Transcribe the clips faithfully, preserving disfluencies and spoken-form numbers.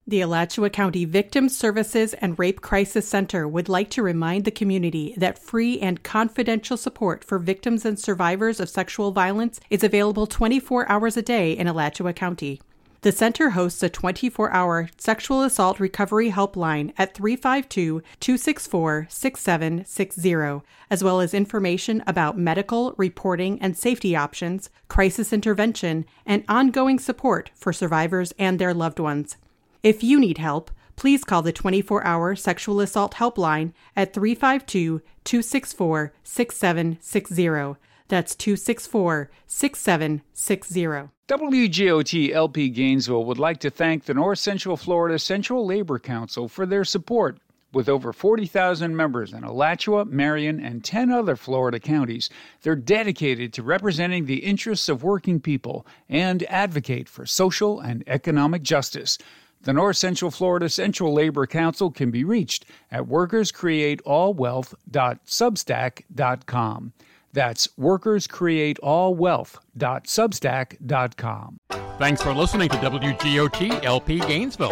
The Alachua County Victim Services and Rape Crisis Center would like to remind the community that free and confidential support for victims and survivors of sexual violence is available twenty-four hours a day in Alachua County. The center hosts a twenty-four hour sexual assault recovery helpline at three five two, two six four, six seven six zero, as well as information about medical, reporting, and safety options, crisis intervention, and ongoing support for survivors and their loved ones. If you need help, please call the twenty-four hour Sexual Assault Helpline at three five two, two six four, six seven six zero. That's two six four, six seven six zero. W G O T L P Gainesville would like to thank the North Central Florida Central Labor Council for their support. With over forty thousand members in Alachua, Marion, and ten other Florida counties, they're dedicated to representing the interests of working people and advocate for social and economic justice. The North Central Florida Central Labor Council can be reached at workers create all wealth dot substack dot com. That's workers create all wealth dot substack dot com. Thanks for listening to W G O T L P Gainesville.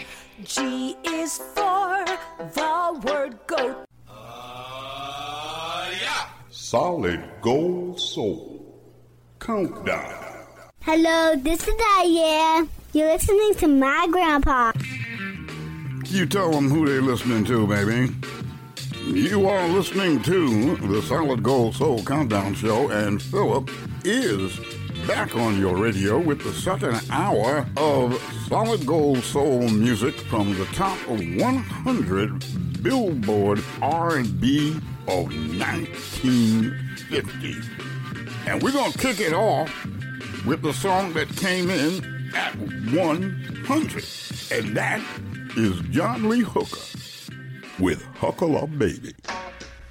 G is for the word goat. Uh, yeah. Solid Gold Soul Countdown. Hello, this is Diane. You're listening to my grandpa. You tell them who they're listening to, baby. You are listening to the Solid Gold Soul Countdown Show, and Philip is back on your radio with the second hour of Solid Gold Soul music from the top of one hundred Billboard R and B of nineteen fifty. And we're going to kick it off with the song that came in at one hundred, and that is John Lee Hooker with Huckle Up Baby.